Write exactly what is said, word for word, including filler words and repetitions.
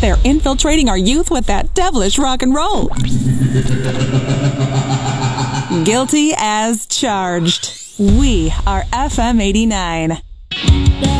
They're infiltrating our youth with that devilish rock and roll. Guilty as charged. We are F M eighty-nine.